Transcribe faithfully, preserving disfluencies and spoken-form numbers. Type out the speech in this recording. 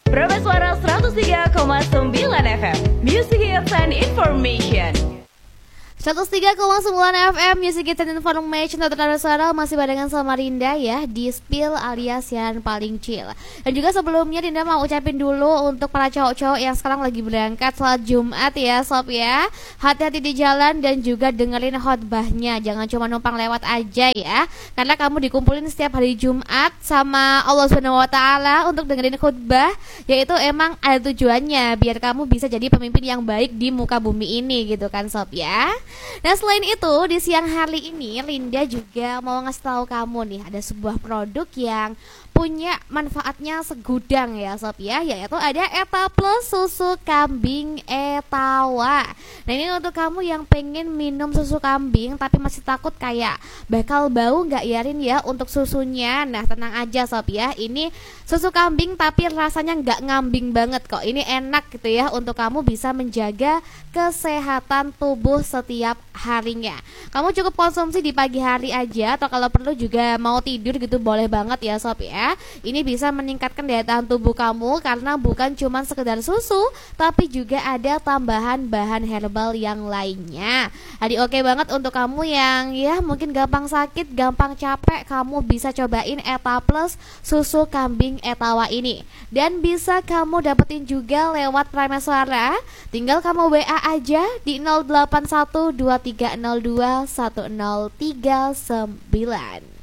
Prameswara seratus tiga koma sembilan F M, Music Hits and Information. seratus tiga koma sembilan F M Music Hits and Information. Tetap suara masih barengan sama Rinda ya di Spill alias yang paling chill. Dan juga sebelumnya Rinda mau ucapin dulu untuk para cowok-cowok yang sekarang lagi berangkat salat Jumat ya sob ya. Hati-hati di jalan dan juga dengerin khotbahnya. Jangan cuma numpang lewat aja ya. Karena kamu dikumpulin setiap hari Jumat sama Allah Subhanahu wa taala untuk dengerin khotbah, yaitu emang ada tujuannya biar kamu bisa jadi pemimpin yang baik di muka bumi ini gitu kan sob ya. Nah selain itu di siang hari ini Linda juga mau ngasih tahu kamu nih ada sebuah produk yang punya manfaatnya segudang ya sob ya, yaitu ada Eta Plus susu kambing Etawa. Nah ini untuk kamu yang pengen minum susu kambing tapi masih takut kayak bakal bau nggak ya Rin ya untuk susunya. Nah tenang aja sob ya, ini susu kambing tapi rasanya nggak ngambing banget kok. Ini enak gitu ya untuk kamu bisa menjaga kesehatan tubuh setiap harinya. Kamu cukup konsumsi di pagi hari aja, atau kalau perlu juga mau tidur gitu boleh banget ya sob ya. Ini bisa meningkatkan daya tahan tubuh kamu karena bukan cuma sekedar susu, tapi juga ada tambahan bahan herbal yang lainnya. Jadi oke banget untuk kamu yang ya mungkin gampang sakit, gampang capek, kamu bisa cobain Eta Plus susu kambing Etawa ini. Dan bisa kamu dapetin juga lewat Prameswara. Tinggal kamu W A aja di nol delapan satu dua tiga nol dua satu nol tiga sembilan.